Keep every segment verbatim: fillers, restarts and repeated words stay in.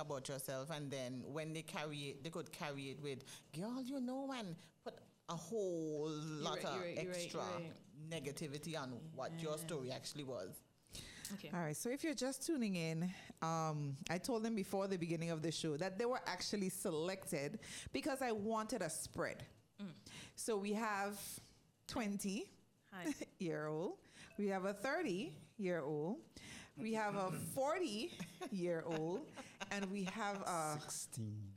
about yourself, and then when they carry it, they could carry it with, girl, you know, and put a whole lot right, of you're right, you're extra right, you're right. negativity on what your story actually was. Okay. All right, so if you're just tuning in, um, I told them before the beginning of the show that they were actually selected because I wanted a spread. Mm. So we have twenty Hi. year old, we have a thirty year old, we have a forty year old, and we have a sixteen.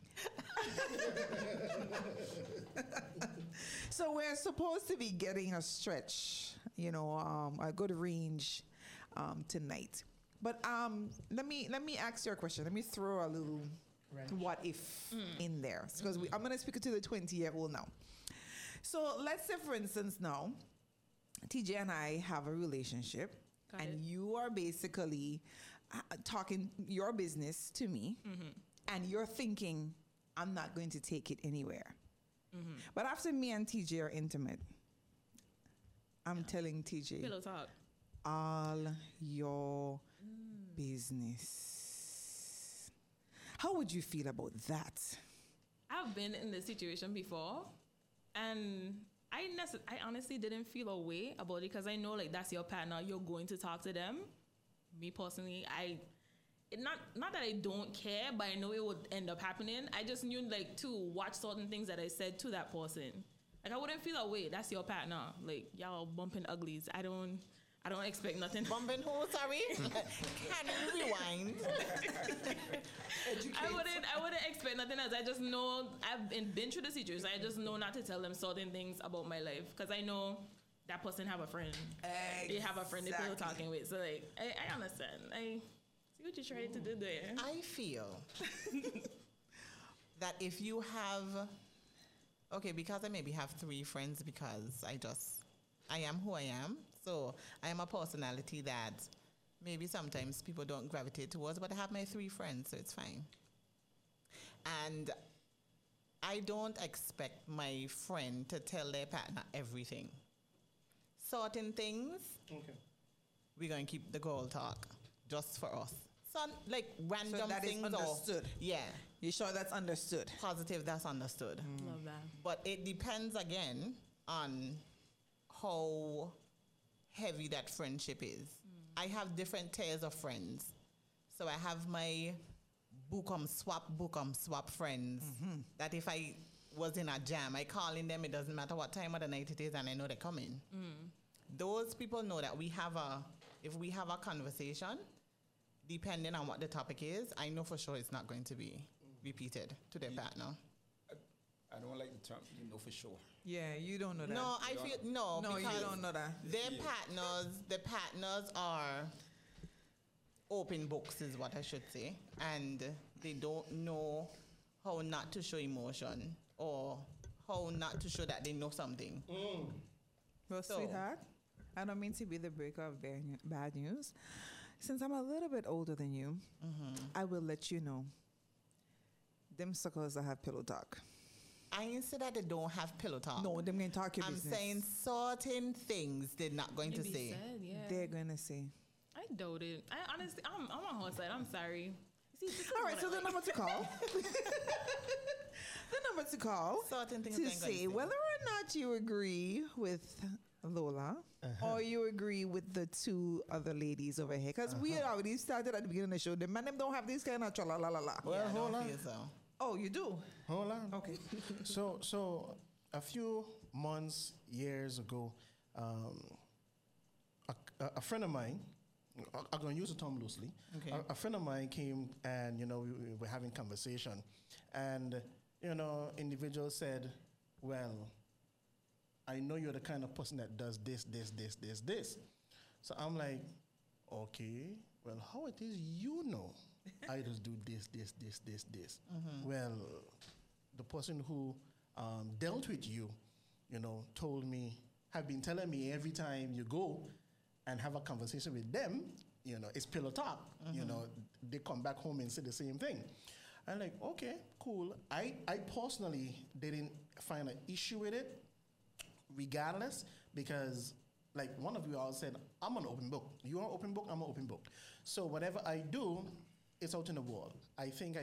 So we're supposed to be getting a stretch, you know, um, a good range um, tonight. But um, let me let me ask you a question. Let me throw a little right. what if mm. in there, because mm-hmm. I'm going to speak to the twenty year old now. So let's say, for instance, now T J and I have a relationship. Got and it. You are basically uh, talking your business to me, mm-hmm. and you're thinking, I'm not going to take it anywhere. Mm-hmm. But after me and T J are intimate, I'm yeah. telling T J, pillow talk, all your mm. business. How would you feel about that? I've been in this situation before, and I nece- I honestly didn't feel a way about it because I know like that's your partner. You're going to talk to them. Me personally, I it not not that I don't care, but I know it would end up happening. I just knew like to watch certain things that I said to that person. Like I wouldn't feel a way. That's your partner. Like y'all bumping uglies. I don't. I don't expect nothing. Bumping who? Sorry. Can you rewind? I wouldn't. I wouldn't expect nothing else. I just know I've been, been through the situation. I just know not to tell them certain things about my life because I know that person have a friend. Exactly. They have a friend they're people talking with. So like, I, I understand. I see what you're trying to do there. I feel that if you have, okay, because I maybe have three friends because I just. I am who I am. So I am a personality that maybe sometimes people don't gravitate towards, but I have my three friends, so it's fine. And I don't expect my friend to tell their partner everything. Certain things, okay. we're going to keep the girl talk just for us. Some, like random so that things. Is understood. Or, yeah. You sure that's understood? Positive, that's understood. Mm. Love that. But it depends again on how heavy that friendship is. Mm. I have different tiers of friends. So I have my book-em swap, book-em swap friends mm-hmm. that if I was in a jam, I call in them, it doesn't matter what time of the night it is, and I know they're coming. Mm. Those people know that we have a, if we have a conversation, depending on what the topic is, I know for sure it's not going to be repeated to their partner. I don't like the term, you know for sure. Yeah, you don't know that. No, I feel, no, no, because you don't know that. Their yeah. partners, the partners are open books is what I should say. And they don't know how not to show emotion or how not to show that they know something. Mm. Well, so, sweetheart, I don't mean to be the breaker of bad news. Since I'm a little bit older than you, mm-hmm. I will let you know. Them suckers that have pillow talk. I ain't say that they don't have pillow talk. No, they're going to talk your I'm business. saying certain things they're not going Maybe to say. Said, yeah. They're going to say. I doubt it. I honestly, I'm, I'm on her side. I'm sorry. See, all right, so the number to call. the number to call certain things to say whether or not you agree with Lola uh-huh. or you agree with the two other ladies over here. Because uh-huh. we had already started at the beginning of the show. The man them don't have this kind of tra la la la la. Well, yeah, hold on. So. Oh, you do? Hold on. Okay. so, so a few months, years ago, um, a, a friend of mine, I'm going to use the term loosely, okay. a, a friend of mine came and, you know, we, we were having conversation. And, you know, individual said, well, I know you're the kind of person that does this, this, this, this, this. So I'm like, okay, well, how it is you know I just do this, this, this, this, this. Mm-hmm. Well, the person who um, dealt with you, you know, told me, have been telling me every time you go and have a conversation with them, you know, it's pillow talk. Mm-hmm. You know, they come back home and say the same thing. I'm like, okay, cool. I, I personally didn't find an issue with it, regardless, because like one of you all said, I'm an open book. You're an open book, I'm an open book. So whatever I do, it's out in the world. I think I